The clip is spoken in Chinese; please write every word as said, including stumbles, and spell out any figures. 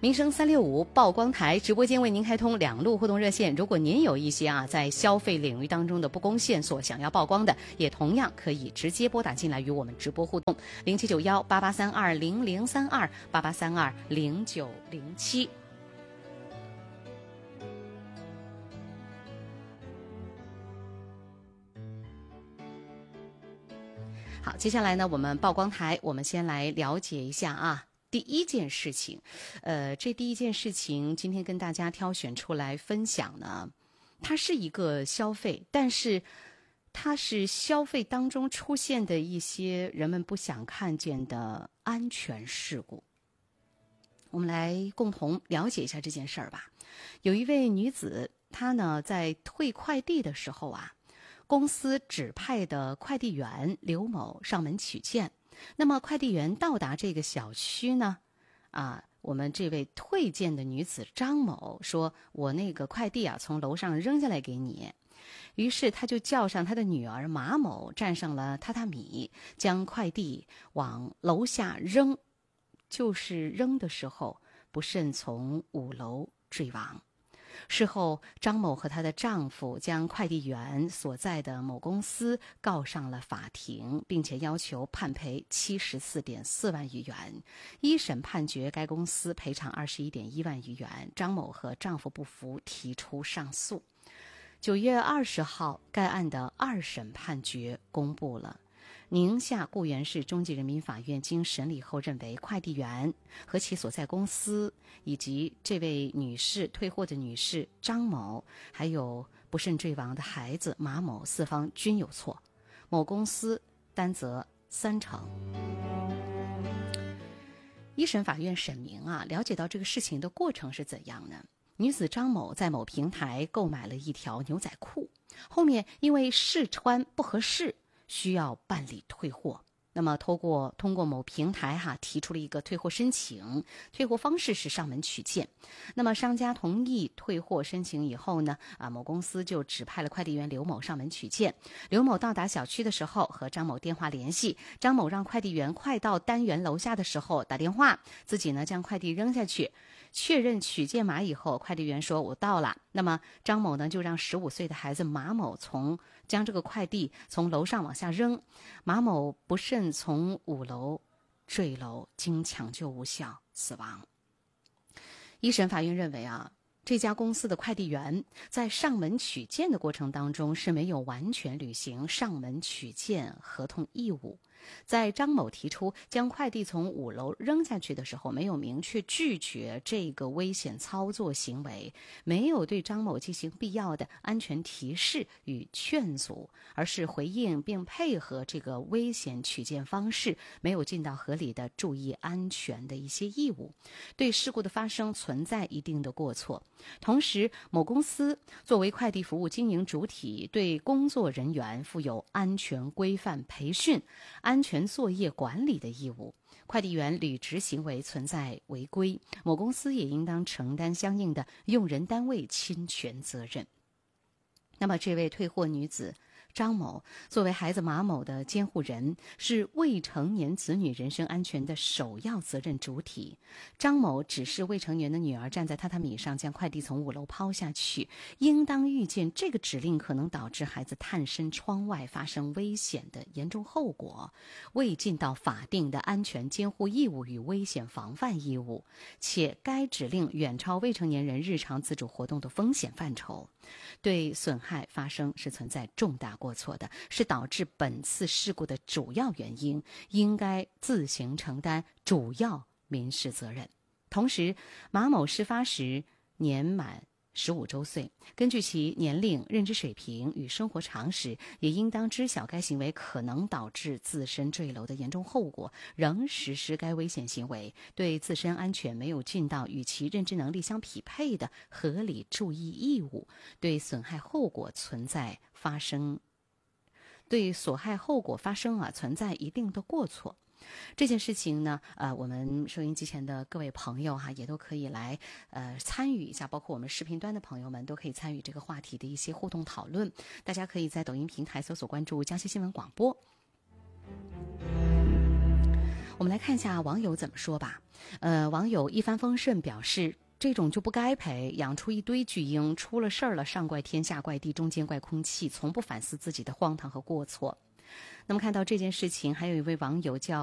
民生三六五曝光台直播间为您开通两路互动热线，如果您有一些啊在消费领域当中的不公线索想要曝光的，也同样可以直接拨打进来与我们直播互动，零七九幺八八三二零零三二八八三二零九零七。好，接下来呢，我们曝光台，我们先来了解一下啊。第一件事情，呃，这第一件事情今天跟大家挑选出来分享呢，它是一个消费，但是它是消费当中出现的一些人们不想看见的安全事故。我们来共同了解一下这件事儿吧。有一位女子，她呢在退快递的时候啊，公司指派的快递员刘某上门取件。那么快递员到达这个小区呢，啊，我们这位退件的女子张某说：“我那个快递啊，从楼上扔下来给你。”于是他就叫上他的女儿马某，站上了榻榻米，将快递往楼下扔。就是扔的时候，不慎从五楼坠亡。事后，张某和她的丈夫将快递员所在的某公司告上了法庭，并且要求判赔七十四点四万余元。一审判决该公司赔偿二十一点一万余元。张某和丈夫不服，提出上诉。九月二十号，该案的二审判决公布了。宁夏固原市中级人民法院经审理后认为，快递员和其所在公司以及这位女士退货的女士张某，还有不慎坠亡的孩子马某四方均有错，某公司担责三成。一审法院审明啊，了解到这个事情的过程是怎样呢？女子张某在某平台购买了一条牛仔裤，后面因为试穿不合适，需要办理退货。那么通过通过某平台哈提出了一个退货申请，退货方式是上门取件。那么商家同意退货申请以后呢，啊某公司就指派了快递员刘某上门取件。刘某到达小区的时候和张某电话联系，张某让快递员快到单元楼下的时候打电话，自己呢将快递扔下去。确认取件码以后，快递员说我到了。那么张某呢就让十五岁的孩子马某从将这个快递从楼上往下扔，马某不慎从五楼坠楼，经抢救无效死亡。一审法院认为啊，这家公司的快递员在上门取件的过程当中是没有完全履行上门取件合同义务。在张某提出将快递从五楼扔下去的时候，没有明确拒绝这个危险操作行为，没有对张某进行必要的安全提示与劝阻，而是回应并配合这个危险取件方式，没有尽到合理的注意安全的一些义务，对事故的发生存在一定的过错。同时，某公司作为快递服务经营主体，对工作人员负有安全规范培训、安全作业管理的义务。快递员履职行为存在违规，某公司也应当承担相应的用人单位侵权责任。那么这位退货女子张某作为孩子马某的监护人，是未成年子女人身安全的首要责任主体。张某指示未成年的女儿站在榻榻米上将快递从五楼抛下去，应当预见这个指令可能导致孩子探身窗外发生危险的严重后果，未尽到法定的安全监护义务与危险防范义务，且该指令远超未成年人日常自主活动的风险范畴，对损害发生是存在重大过错的，是导致本次事故的主要原因，应该自行承担主要民事责任。同时，马某事发时年满十五周岁，根据其年龄、认知水平与生活常识，也应当知晓该行为可能导致自身坠楼的严重后果，仍实施该危险行为，对自身安全没有尽到与其认知能力相匹配的合理注意义务，对损害后果存在发生对损害后果发生啊存在一定的过错。这件事情呢，呃，我们收音机前的各位朋友哈，也都可以来呃参与一下，包括我们视频端的朋友们都可以参与这个话题的一些互动讨论。大家可以在抖音平台搜索关注江西新闻广播。 我们来看一下网友怎么说吧。呃，网友一帆风顺表示，这种就不该赔，养出一堆巨婴，出了事儿了，上怪天下怪地，中间怪空气，从不反思自己的荒唐和过错。那么看到这件事情，还有一位网友叫